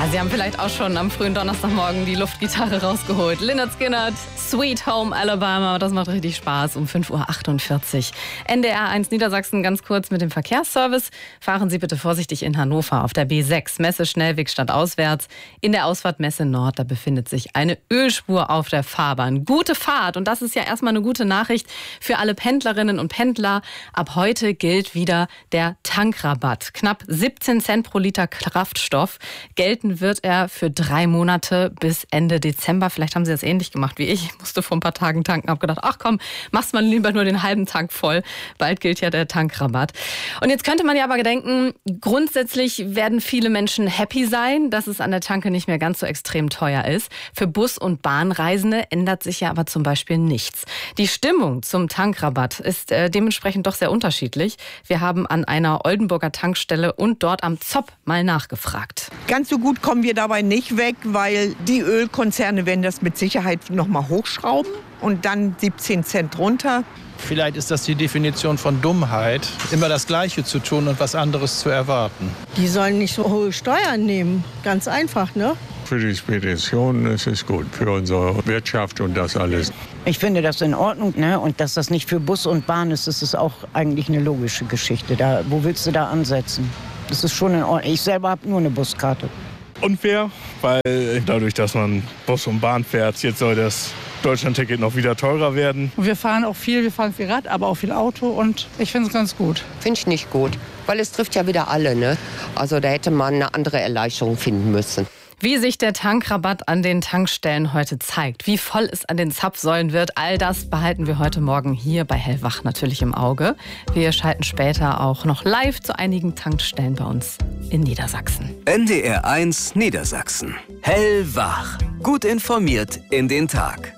Sie haben vielleicht auch schon am frühen Donnerstagmorgen die Luftgitarre rausgeholt. Lynyrd Skynyrd, Sweet Home Alabama, das macht richtig Spaß um 5.48 Uhr. NDR 1 Niedersachsen ganz kurz mit dem Verkehrsservice. Fahren Sie bitte vorsichtig in Hannover auf der B6, Messe Schnellweg stadtauswärts. In der Ausfahrt Messe Nord, da befindet sich eine Ölspur auf der Fahrbahn. Gute Fahrt und das ist ja erstmal eine gute Nachricht für alle Pendlerinnen und Pendler. Ab heute gilt wieder der Tankrabatt. Knapp 17 Cent pro Liter Kraftstoff. Gelten wird er für 3 Monate bis Ende Dezember. Vielleicht haben Sie das ähnlich gemacht wie ich. Ich musste vor ein paar Tagen tanken, habe gedacht, ach komm, machst mal lieber nur den halben Tank voll. Bald gilt ja der Tankrabatt. Und jetzt könnte man ja aber gedenken, grundsätzlich werden viele Menschen happy sein, dass es an der Tanke nicht mehr ganz so extrem teuer ist. Für Bus- und Bahnreisende ändert sich ja aber zum Beispiel nichts. Die Stimmung zum Tankrabatt ist dementsprechend doch sehr unterschiedlich. Wir haben an einer Oldenburger Tankstelle und dort am Zopp mal nachgefragt. Ganz so gut kommen wir dabei nicht weg, weil die Ölkonzerne werden das mit Sicherheit noch mal hochschrauben und dann 17 Cent runter. Vielleicht ist das die Definition von Dummheit, immer das Gleiche zu tun und was anderes zu erwarten. Die sollen nicht so hohe Steuern nehmen, ganz einfach, ne? Für die Spedition ist es gut, für unsere Wirtschaft und das alles. Ich finde das in Ordnung, ne? Und dass das nicht für Bus und Bahn ist, das ist auch eigentlich eine logische Geschichte. Wo willst du da ansetzen? Das ist schon in Ordnung. Ich selber habe nur eine Buskarte. Unfair, weil dadurch, dass man Bus und Bahn fährt, jetzt soll das Deutschlandticket noch wieder teurer werden. Wir fahren auch viel, wir fahren viel Rad, aber auch viel Auto und ich finde es ganz gut. Finde ich nicht gut, weil es trifft ja wieder alle, ne? Also da hätte man eine andere Erleichterung finden müssen. Wie sich der Tankrabatt an den Tankstellen heute zeigt, wie voll es an den Zapfsäulen wird, all das behalten wir heute Morgen hier bei Hellwach natürlich im Auge. Wir schalten später auch noch live zu einigen Tankstellen bei uns in Niedersachsen. NDR 1 Niedersachsen. Hellwach. Gut informiert in den Tag.